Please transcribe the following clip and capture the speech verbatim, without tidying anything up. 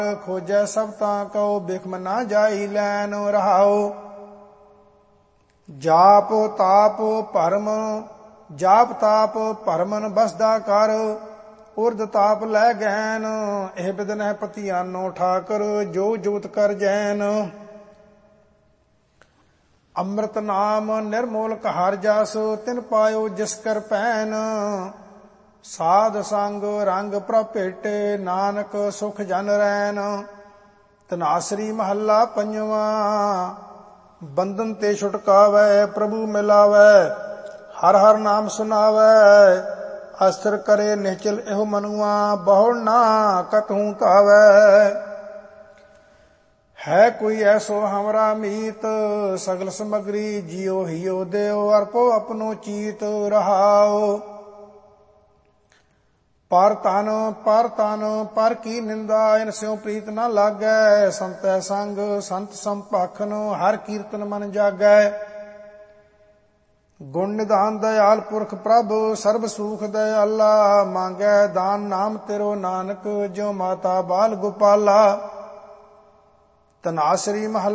खोजै सब तां बिखम ना जाई लैन रहाओ। जाप ताप भरम जाप ताप भरमन बसदा कर, उर्द ताप लै गहन एह बिदन है पतियानो ठाकर, जो जोत कर जैन। अमृत नाम निर्मोलक हर जस, तिन पायो जिस कर पैन, साध संग रंग प्रभ भेटे, नानक सुख जन रैन। तनासरी महला पंजवा, बंधन ते छुटकावै, प्रभु मिलावै, हर हर नाम सुनावै, अस्त्र करे निश्चल एहो मनुआ, बहु ना कतहूँ तावै। है कोई ऐसो हमरा मीत, सगल समग्री जियो हियो देव, अर्पो अपनो चीत रहाओ। पर तन पर तन पर की निंदा, इन स्यों प्रीत न लागै, संतै संग संत संभाखन, हर कीर्तन मन जागै। गुण निधान दयाल पुरख प्रभ, सर्ब सुख दयाला, मांगै दान नाम तेरो नानक, ज्यों माता बाल गोपाला। तनासरी महला